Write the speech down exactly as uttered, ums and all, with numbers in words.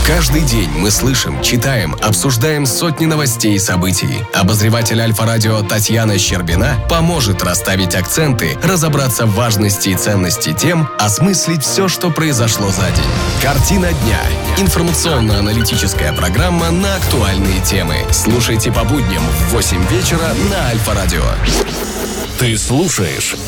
Каждый день мы слышим, читаем, обсуждаем сотни новостей и событий. Обозреватель Альфа-радио Татьяна Щербина поможет расставить акценты, разобраться в важности и ценности тем, осмыслить все, что произошло за день. Картина дня. Информационно-аналитическая программа на актуальные темы. Слушайте по будням в восемь вечера на Альфа-радио. Ты слушаешь